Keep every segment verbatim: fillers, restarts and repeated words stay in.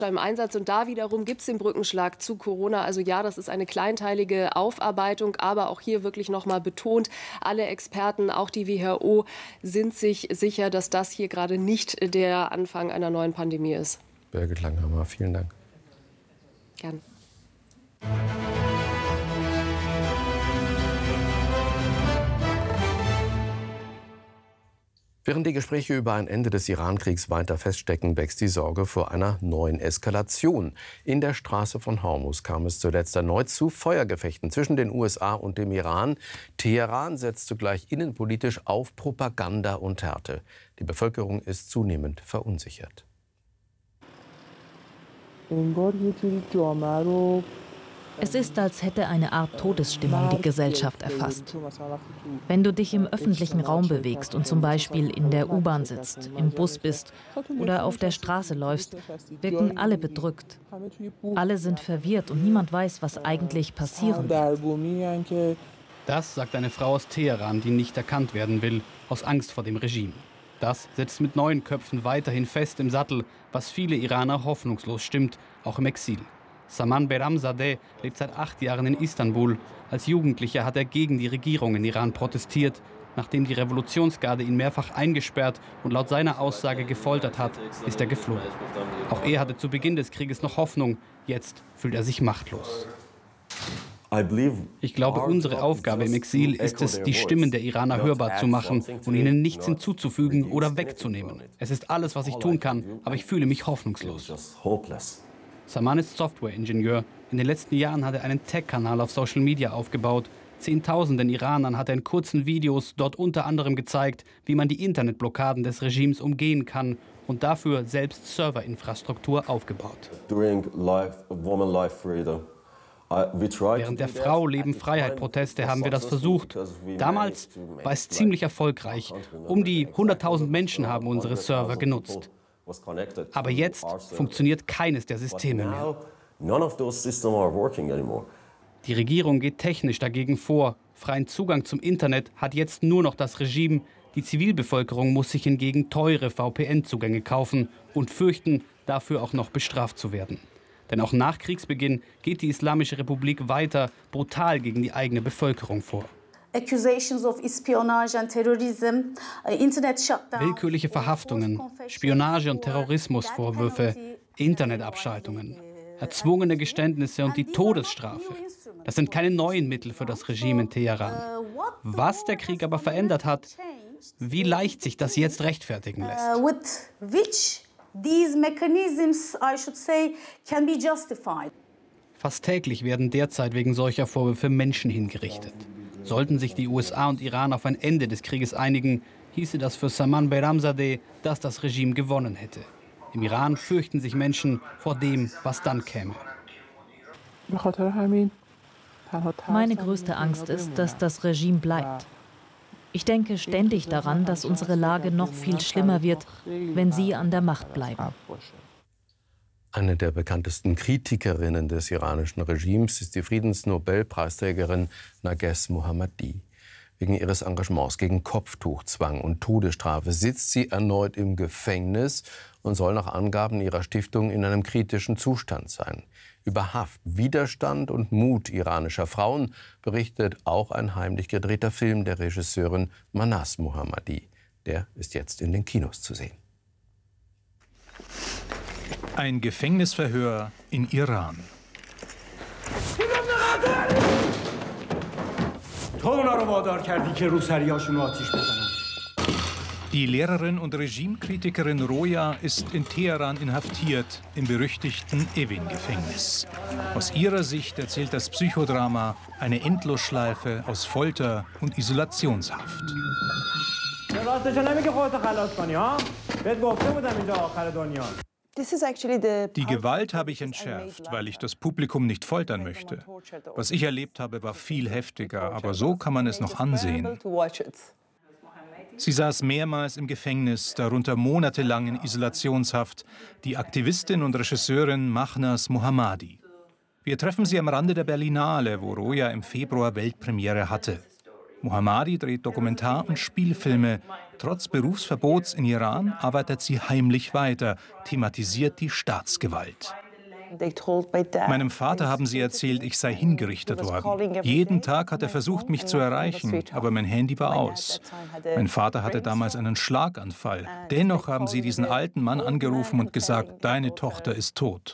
im Einsatz. Und da wiederum gibt es den Brückenschlag zu Corona. Also ja, das ist eine kleinteilige Aufarbeitung, aber auch hier wirklich noch mal betont, alle Experten, auch die W H O, sind sich sicher, dass das hier gerade nicht der Anfang einer neuen Pandemie ist. Birgit Langhammer, vielen Dank. Gerne. Während die Gespräche über ein Ende des Iran-Kriegs weiter feststecken, wächst die Sorge vor einer neuen Eskalation. In der Straße von Hormuz kam es zuletzt erneut zu Feuergefechten zwischen den U S A und dem Iran. Teheran setzt zugleich innenpolitisch auf Propaganda und Härte. Die Bevölkerung ist zunehmend verunsichert. Es ist, als hätte eine Art Todesstimmung die Gesellschaft erfasst. Wenn du dich im öffentlichen Raum bewegst und zum Beispiel in der U-Bahn sitzt, im Bus bist oder auf der Straße läufst, wirken alle bedrückt. Alle sind verwirrt und niemand weiß, was eigentlich passieren wird. Das sagt eine Frau aus Teheran, die nicht erkannt werden will, aus Angst vor dem Regime. Das sitzt mit neun Köpfen weiterhin fest im Sattel, was viele Iraner hoffnungslos stimmt, auch im Exil. Saman Behramzadeh lebt seit acht Jahren in Istanbul. Als Jugendlicher hat er gegen die Regierung in Iran protestiert. Nachdem die Revolutionsgarde ihn mehrfach eingesperrt und laut seiner Aussage gefoltert hat, ist er geflohen. Auch er hatte zu Beginn des Krieges noch Hoffnung. Jetzt fühlt er sich machtlos. Ich glaube, unsere Aufgabe im Exil ist es, die Stimmen der Iraner hörbar zu machen und ihnen nichts hinzuzufügen oder wegzunehmen. Es ist alles, was ich tun kann, aber ich fühle mich hoffnungslos. Saman ist Software-Ingenieur. In den letzten Jahren hat er einen Tech-Kanal auf Social Media aufgebaut. Zehntausenden Iranern hat er in kurzen Videos dort unter anderem gezeigt, wie man die Internetblockaden des Regimes umgehen kann und dafür selbst Serverinfrastruktur aufgebaut. Während der Frau Leben Freiheit-Proteste haben wir das versucht. Damals war es ziemlich erfolgreich. Um die hunderttausend Menschen haben unsere Server genutzt. Aber jetzt funktioniert keines der Systeme mehr. Die Regierung geht technisch dagegen vor. Freien Zugang zum Internet hat jetzt nur noch das Regime. Die Zivilbevölkerung muss sich hingegen teure V P N-Zugänge kaufen und fürchten, dafür auch noch bestraft zu werden. Denn auch nach Kriegsbeginn geht die Islamische Republik weiter brutal gegen die eigene Bevölkerung vor. Willkürliche Verhaftungen, Spionage- und Terrorismusvorwürfe, Internetabschaltungen, erzwungene Geständnisse und die Todesstrafe. Das sind keine neuen Mittel für das Regime in Teheran. Was der Krieg aber verändert hat, wie leicht sich das jetzt rechtfertigen lässt. Fast täglich werden derzeit wegen solcher Vorwürfe Menschen hingerichtet. Sollten sich die U S A und Iran auf ein Ende des Krieges einigen, hieße das für Saman Behramzadeh, dass das Regime gewonnen hätte. Im Iran fürchten sich Menschen vor dem, was dann käme. Meine größte Angst ist, dass das Regime bleibt. Ich denke ständig daran, dass unsere Lage noch viel schlimmer wird, wenn sie an der Macht bleiben. Eine der bekanntesten Kritikerinnen des iranischen Regimes ist die Friedensnobelpreisträgerin Narges Mohammadi. Wegen ihres Engagements gegen Kopftuchzwang und Todesstrafe sitzt sie erneut im Gefängnis und soll nach Angaben ihrer Stiftung in einem kritischen Zustand sein. Über Haft, Widerstand und Mut iranischer Frauen berichtet auch ein heimlich gedrehter Film der Regisseurin Mahnaz Mohammadi. Der ist jetzt in den Kinos zu sehen. Ein Gefängnisverhör in Iran. Die Lehrerin und Regimekritikerin Roja ist in Teheran inhaftiert, im berüchtigten Evin-Gefängnis. Aus ihrer Sicht erzählt das Psychodrama eine Endlosschleife aus Folter und Isolationshaft. Die Gewalt habe ich entschärft, weil ich das Publikum nicht foltern möchte. Was ich erlebt habe, war viel heftiger, aber so kann man es noch ansehen. Sie saß mehrmals im Gefängnis, darunter monatelang in Isolationshaft, die Aktivistin und Regisseurin Mahnaz Mohammadi. Wir treffen sie am Rande der Berlinale, wo Roja im Februar Weltpremiere hatte. Mohammadi dreht Dokumentar- und Spielfilme. Trotz Berufsverbots in Iran arbeitet sie heimlich weiter, thematisiert die Staatsgewalt. Meinem Vater haben sie erzählt, ich sei hingerichtet worden. Jeden Tag hat er versucht, mich zu erreichen, aber mein Handy war aus. Mein Vater hatte damals einen Schlaganfall. Dennoch haben sie diesen alten Mann angerufen und gesagt, deine Tochter ist tot.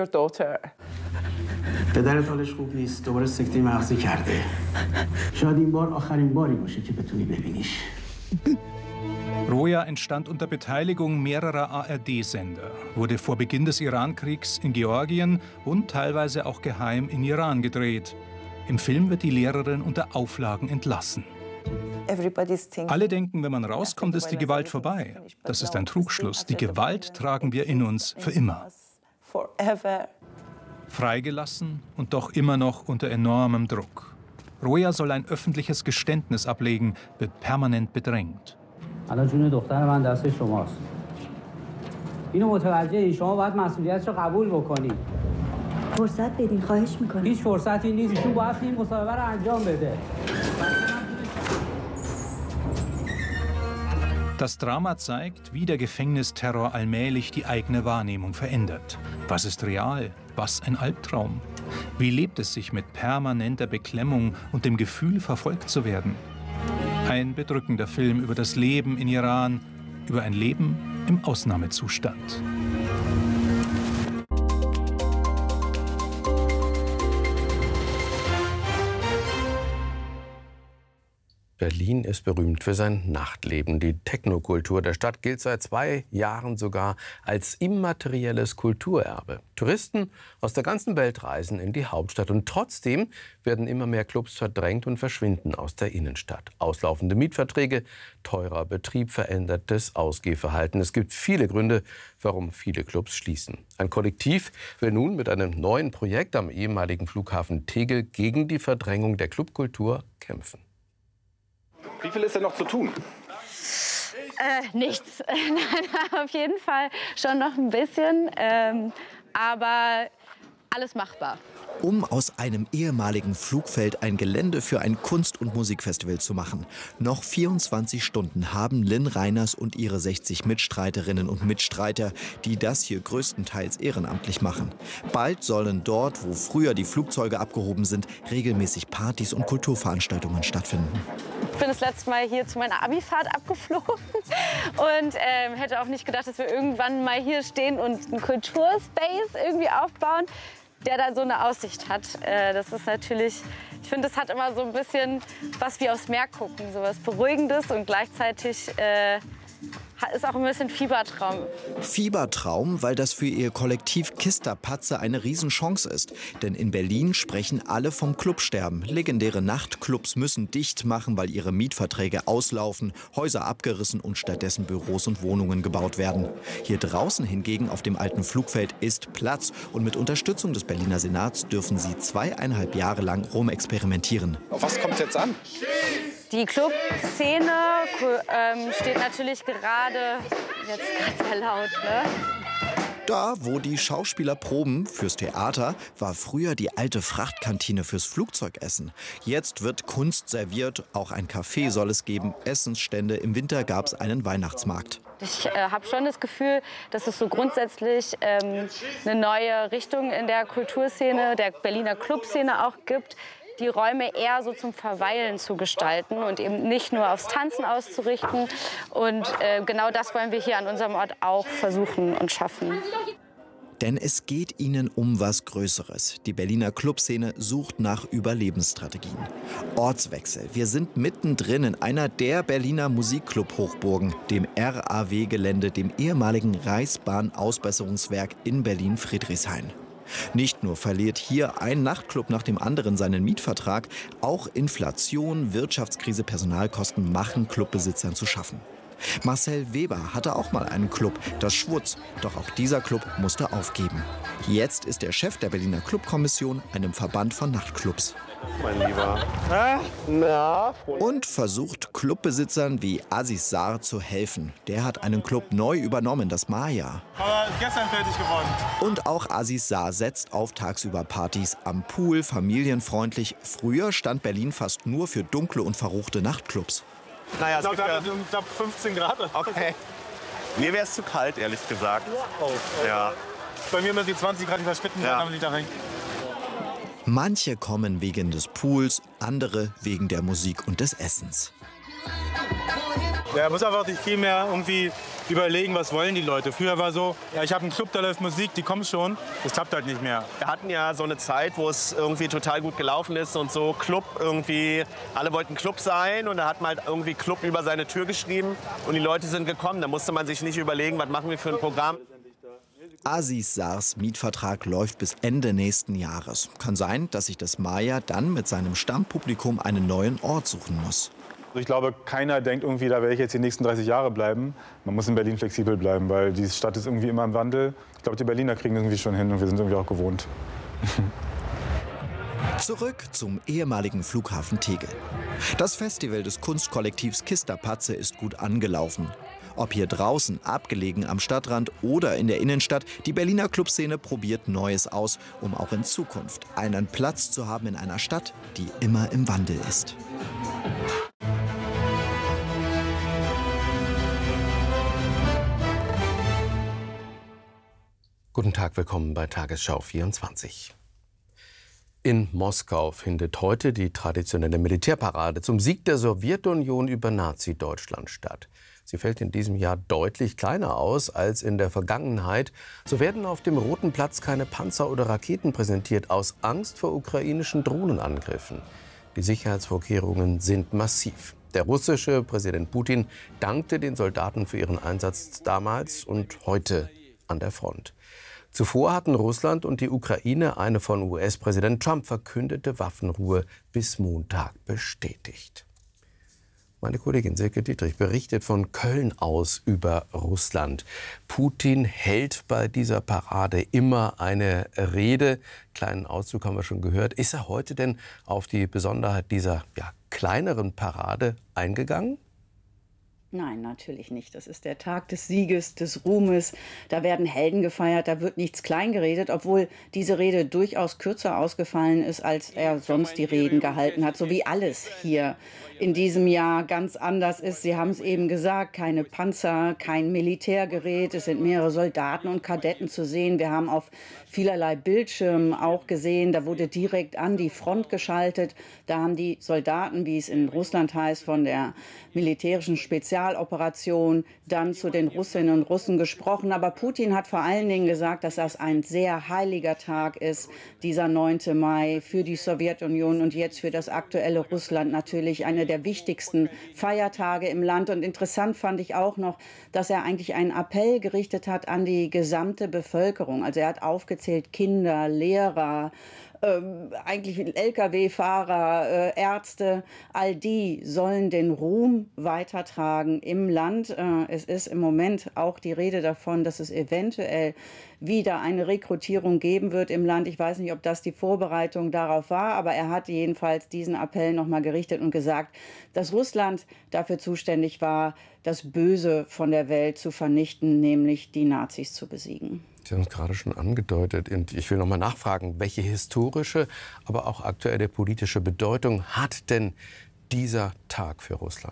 Roja entstand unter Beteiligung mehrerer A R D-Sender, wurde vor Beginn des Irankriegs in Georgien und teilweise auch geheim in Iran gedreht. Im Film wird die Lehrerin unter Auflagen entlassen. Alle denken, wenn man rauskommt, ist die Gewalt vorbei. Das ist ein Trugschluss. Die Gewalt tragen wir in uns für immer. Freigelassen und doch immer noch unter enormem Druck. Roja soll ein öffentliches Geständnis ablegen, wird permanent bedrängt. الان جون دختر من دست شماست. اینو متوجهی شما باید مسئولیتش رو قبول بکنی. فرصت بدین خواهش میکنم. هیچ فرصتی نیست. ایشون باید این مصاحبه رو انجام بده. Das Drama zeigt, wie der Gefängnisterror allmählich die eigene Wahrnehmung verändert. Was ist real? Was ein Albtraum? Wie lebt es sich mit permanenter Beklemmung und dem Gefühl, verfolgt zu werden? Ein bedrückender Film über das Leben in Iran, über ein Leben im Ausnahmezustand. Berlin ist berühmt für sein Nachtleben. Die Technokultur der Stadt gilt seit zwei Jahren sogar als immaterielles Kulturerbe. Touristen aus der ganzen Welt reisen in die Hauptstadt. Und trotzdem werden immer mehr Clubs verdrängt und verschwinden aus der Innenstadt. Auslaufende Mietverträge, teurer Betrieb, verändertes Ausgehverhalten. Es gibt viele Gründe, warum viele Clubs schließen. Ein Kollektiv will nun mit einem neuen Projekt am ehemaligen Flughafen Tegel gegen die Verdrängung der Clubkultur kämpfen. Wie viel ist denn noch zu tun? Äh, nichts. Nein, auf jeden Fall schon noch ein bisschen, ähm, aber alles machbar. Um aus einem ehemaligen Flugfeld ein Gelände für ein Kunst- und Musikfestival zu machen. Noch vierundzwanzig Stunden haben Lynn Reiners und ihre sechzig Mitstreiterinnen und Mitstreiter, die das hier größtenteils ehrenamtlich machen. Bald sollen dort, wo früher die Flugzeuge abgehoben sind, regelmäßig Partys und Kulturveranstaltungen stattfinden. Ich bin das letzte Mal hier zu meiner Abifahrt abgeflogen und ähm, hätte auch nicht gedacht, dass wir irgendwann mal hier stehen und einen Kulturspace irgendwie aufbauen, der da so eine Aussicht hat. Äh, das ist natürlich, ich finde, das hat immer so ein bisschen was wie aufs Meer gucken, so was Beruhigendes und gleichzeitig äh, ist auch ein bisschen Fiebertraum. Fiebertraum, weil das für ihr Kollektiv Kisterpatze eine Riesenchance ist. Denn in Berlin sprechen alle vom Clubsterben. Legendäre Nachtclubs müssen dicht machen, weil ihre Mietverträge auslaufen, Häuser abgerissen und stattdessen Büros und Wohnungen gebaut werden. Hier draußen hingegen auf dem alten Flugfeld ist Platz. Und mit Unterstützung des Berliner Senats dürfen sie zweieinhalb Jahre lang rumexperimentieren. Auf was kommt es jetzt an? Die Clubszene ähm, steht natürlich gerade, jetzt gerade sehr laut, ne? Da, wo die Schauspieler proben fürs Theater, war früher die alte Frachtkantine fürs Flugzeugessen. Jetzt wird Kunst serviert, auch ein Café soll es geben, Essensstände. Im Winter gab es einen Weihnachtsmarkt. Ich äh, habe schon das Gefühl, dass es so grundsätzlich ähm, eine neue Richtung in der Kulturszene, der Berliner Clubszene auch gibt, die Räume eher so zum Verweilen zu gestalten und eben nicht nur aufs Tanzen auszurichten. Und äh, genau das wollen wir hier an unserem Ort auch versuchen und schaffen. Denn es geht ihnen um was Größeres. Die Berliner Clubszene sucht nach Überlebensstrategien. Ortswechsel. Wir sind mittendrin in einer der Berliner Musikclub-Hochburgen, dem R A W-Gelände, dem ehemaligen Reichsbahn-Ausbesserungswerk in Berlin-Friedrichshain. Nicht nur verliert hier ein Nachtclub nach dem anderen seinen Mietvertrag, auch Inflation, Wirtschaftskrise, Personalkosten machen Clubbesitzern zu schaffen. Marcel Weber hatte auch mal einen Club, das Schwutz, doch auch dieser Club musste aufgeben. Jetzt ist er Chef der Berliner Clubkommission, einem Verband von Nachtclubs. mein Lieber. Ah, na, und versucht Clubbesitzern wie Aziz Sar zu helfen. Der hat einen Club neu übernommen, das Maya. Aber gestern fertig geworden. Und auch Aziz Sar setzt auf tagsüber Partys am Pool, familienfreundlich. Früher stand Berlin fast nur für dunkle und verruchte Nachtclubs. Naja, es gibt ja ich glaube fünfzehn Grad. Okay. Mir wäre es zu kalt, ehrlich gesagt. Oh, oh. Ja. Bei mir müssen die zwanzig Grad überschritten werden, ja. am Liter rein. Manche kommen wegen des Pools, andere wegen der Musik und des Essens. Ja, muss einfach sich viel mehr irgendwie überlegen, was wollen die Leute. Früher war so, ja, ich habe einen Club, da läuft Musik, die kommen schon. Das klappt halt nicht mehr. Wir hatten ja so eine Zeit, wo es irgendwie total gut gelaufen ist und so Club irgendwie, alle wollten Club sein und da hat man halt irgendwie Club über seine Tür geschrieben und die Leute sind gekommen. Da musste man sich nicht überlegen, was machen wir für ein Programm. Aziz Sars Mietvertrag läuft bis Ende nächsten Jahres. Kann sein, dass sich das Maya dann mit seinem Stammpublikum einen neuen Ort suchen muss. Ich glaube, keiner denkt irgendwie, da werde ich jetzt die nächsten dreißig Jahre bleiben. Man muss in Berlin flexibel bleiben, weil die Stadt ist irgendwie immer im Wandel. Ich glaube, die Berliner kriegen das irgendwie schon hin und wir sind irgendwie auch gewohnt. Zurück zum ehemaligen Flughafen Tegel. Das Festival des Kunstkollektivs Kisterpatze ist gut angelaufen. Ob hier draußen, abgelegen am Stadtrand oder in der Innenstadt, die Berliner Clubszene probiert Neues aus, um auch in Zukunft einen Platz zu haben in einer Stadt, die immer im Wandel ist. Guten Tag, willkommen bei Tagesschau vierundzwanzig. In Moskau findet heute die traditionelle Militärparade zum Sieg der Sowjetunion über Nazi-Deutschland statt. Sie fällt in diesem Jahr deutlich kleiner aus als in der Vergangenheit. So werden auf dem Roten Platz keine Panzer oder Raketen präsentiert, aus Angst vor ukrainischen Drohnenangriffen. Die Sicherheitsvorkehrungen sind massiv. Der russische Präsident Putin dankte den Soldaten für ihren Einsatz damals und heute an der Front. Zuvor hatten Russland und die Ukraine eine von U S-Präsident Trump verkündete Waffenruhe bis Montag bestätigt. Meine Kollegin Silke Dietrich berichtet von Köln aus über Russland. Putin hält bei dieser Parade immer eine Rede. Kleinen Auszug haben wir schon gehört. Ist er heute denn auf die Besonderheit dieser ja, kleineren Parade eingegangen? Nein, natürlich nicht. Das ist der Tag des Sieges, des Ruhmes. Da werden Helden gefeiert, da wird nichts kleingeredet, obwohl diese Rede durchaus kürzer ausgefallen ist, als er sonst die Reden gehalten hat. So wie alles hier in diesem Jahr ganz anders ist. Sie haben es eben gesagt, keine Panzer, kein Militärgerät. Es sind mehrere Soldaten und Kadetten zu sehen. Wir haben auf vielerlei Bildschirmen auch gesehen, da wurde direkt an die Front geschaltet. Da haben die Soldaten, wie es in Russland heißt, von der militärischen Spezialoperation dann zu den Russinnen und Russen gesprochen. Aber Putin hat vor allen Dingen gesagt, dass das ein sehr heiliger Tag ist, dieser neunte Mai für die Sowjetunion und jetzt für das aktuelle Russland natürlich eine der wichtigsten Feiertage im Land. Und interessant fand ich auch noch, dass er eigentlich einen Appell gerichtet hat an die gesamte Bevölkerung. Also er hat aufgezählt, Kinder, Lehrer, Ähm, eigentlich L K W-Fahrer, äh, Ärzte, all die sollen den Ruhm weitertragen im Land. Äh, es ist im Moment auch die Rede davon, dass es eventuell wieder eine Rekrutierung geben wird im Land. Ich weiß nicht, ob das die Vorbereitung darauf war, aber er hat jedenfalls diesen Appell noch mal gerichtet und gesagt, dass Russland dafür zuständig war, das Böse von der Welt zu vernichten, nämlich die Nazis zu besiegen. Sie haben es gerade schon angedeutet. Und ich will noch mal nachfragen, welche historische, aber auch aktuelle politische Bedeutung hat denn dieser Tag für Russland?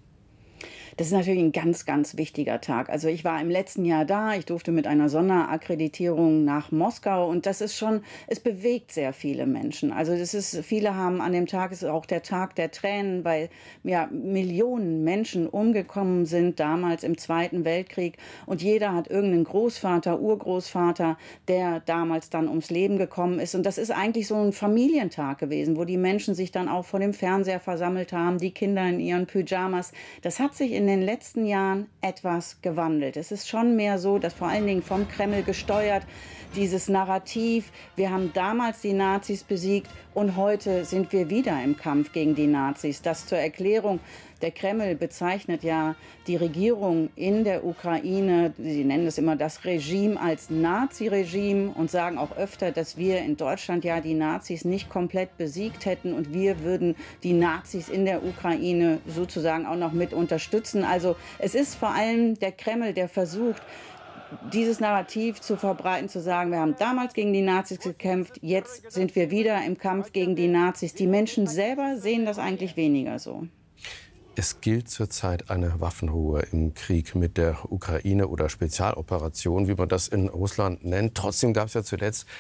Das ist natürlich ein ganz, ganz wichtiger Tag. Also ich war im letzten Jahr da, ich durfte mit einer Sonderakkreditierung nach Moskau und das ist schon, es bewegt sehr viele Menschen. Also das ist, viele haben an dem Tag, es ist auch der Tag der Tränen, weil ja, Millionen Menschen umgekommen sind damals im Zweiten Weltkrieg und jeder hat irgendeinen Großvater, Urgroßvater, der damals dann ums Leben gekommen ist. Und das ist eigentlich so ein Familientag gewesen, wo die Menschen sich dann auch vor dem Fernseher versammelt haben, die Kinder in ihren Pyjamas. Das hat sich in den letzten Jahren etwas gewandelt. Es ist schon mehr so, dass vor allen Dingen vom Kreml gesteuert, dieses Narrativ, wir haben damals die Nazis besiegt und heute sind wir wieder im Kampf gegen die Nazis. Das zur Erklärung, Der Kreml bezeichnet ja die Regierung in der Ukraine, sie nennen es immer das Regime, als Nazi-Regime und sagen auch öfter, dass wir in Deutschland ja die Nazis nicht komplett besiegt hätten und wir würden die Nazis in der Ukraine sozusagen auch noch mit unterstützen. Also es ist vor allem der Kreml, der versucht, dieses Narrativ zu verbreiten, zu sagen, wir haben damals gegen die Nazis gekämpft, jetzt sind wir wieder im Kampf gegen die Nazis. Die Menschen selber sehen das eigentlich weniger so. Es gilt zurzeit eine Waffenruhe im Krieg mit der Ukraine oder Spezialoperation, wie man das in Russland nennt. Trotzdem gab es ja zuletzt